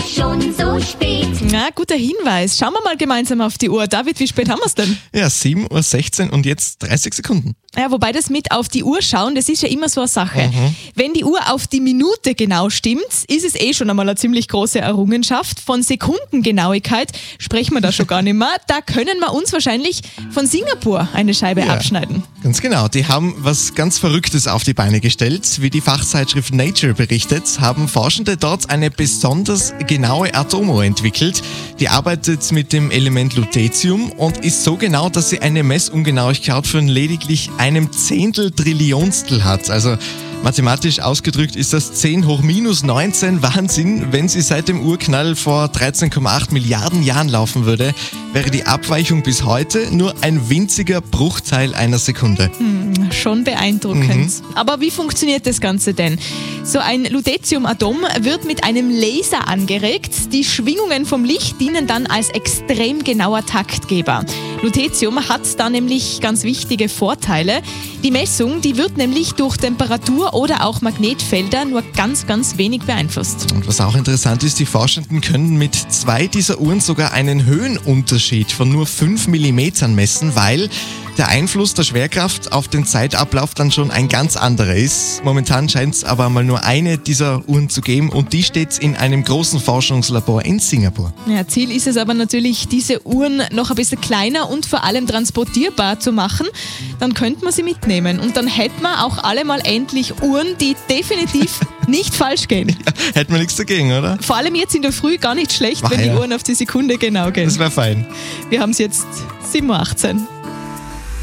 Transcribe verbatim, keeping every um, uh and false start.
schon so spät. Na, guter Hinweis. Schauen wir mal gemeinsam auf die Uhr. David, wie spät haben wir es denn? Ja, sieben Uhr sechzehn und jetzt dreißig Sekunden. Ja, wobei das mit auf die Uhr schauen, das ist ja immer so eine Sache. Mhm. Wenn die Uhr auf die Minute genau stimmt, ist es eh schon einmal eine ziemlich große Errungenschaft. Von Sekundengenauigkeit sprechen wir da schon gar nicht mehr. Da können wir uns wahrscheinlich von Singapur eine Scheibe Ja. abschneiden. Ganz genau, die haben was ganz Verrücktes auf die Beine gestellt. Wie die Fachzeitschrift Nature berichtet, haben Forschende dort eine besonders genaue Atomuhr entwickelt. Die arbeitet mit dem Element Lutetium und ist so genau, dass sie eine Messungenauigkeit von lediglich einem Zehntel Trillionstel hat. Also mathematisch ausgedrückt ist das zehn hoch minus neunzehn Wahnsinn. Wenn sie seit dem Urknall vor dreizehn Komma acht Milliarden Jahren laufen würde, wäre die Abweichung bis heute nur ein winziger Bruchteil einer Sekunde. Hm, schon beeindruckend. Mhm. Aber wie funktioniert das Ganze denn? So ein Lutetiumatom wird mit einem Laser angeregt. Die Schwingungen vom Licht dienen dann als extrem genauer Taktgeber. Lutetium hat da nämlich ganz wichtige Vorteile. Die Messung, die wird nämlich durch Temperatur oder auch Magnetfelder nur ganz, ganz wenig beeinflusst. Und was auch interessant ist, die Forschenden können mit zwei dieser Uhren sogar einen Höhenunterschied von nur fünf Millimetern messen, weil der Einfluss der Schwerkraft auf den Zeitablauf dann schon ein ganz anderer ist. Momentan scheint es aber mal nur eine dieser Uhren zu geben und die steht in einem großen Forschungslabor in Singapur. Ja, Ziel ist es aber natürlich, diese Uhren noch ein bisschen kleiner und vor allem transportierbar zu machen. Dann könnte man sie mitnehmen und dann hätten wir auch alle mal endlich Uhren, die definitiv nicht falsch gehen. Ja, hätten wir nichts dagegen, oder? Vor allem jetzt in der Früh gar nicht schlecht, Ach wenn die ja. Uhren auf die Sekunde genau gehen. Das wäre fein. Wir haben es jetzt sieben Uhr achtzehn.